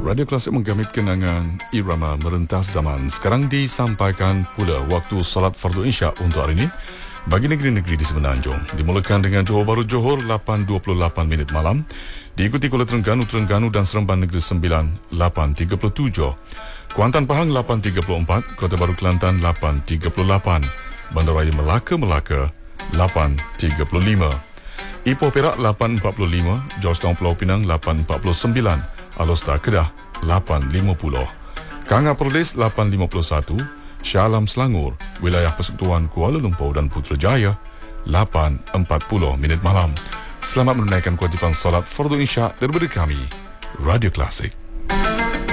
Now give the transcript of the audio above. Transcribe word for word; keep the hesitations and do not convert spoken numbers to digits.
Radio Klasik menggamit kenangan irama merentas zaman. Sekarang disampaikan pula waktu salat fardu Isya untuk hari ini bagi negeri-negeri di Semenanjung. Dimulakan dengan Johor Bahru Johor lapan dua puluh lapan minit malam, diikuti Kuala Terengganu Terengganu dan Seremban Negeri Sembilan lapan tiga puluh tujuh, Kuantan Pahang lapan tiga puluh empat, Kota Baru Kelantan lapan tiga puluh lapan, Bandaraya Melaka Melaka lapan tiga puluh lima, Ipoh Perak lapan empat puluh lima, Georgetown Pulau Pinang lapan empat puluh sembilan, Alor Kedah lapan lima puluh, Kanga Perlis lapan lima puluh satu, Shah Alam Selangor, Wilayah Persekutuan Kuala Lumpur dan Putrajaya lapan empat puluh minit malam. Selamat menunaikan kewajipan salat fardu Isya daripada kami, Radio Klasik.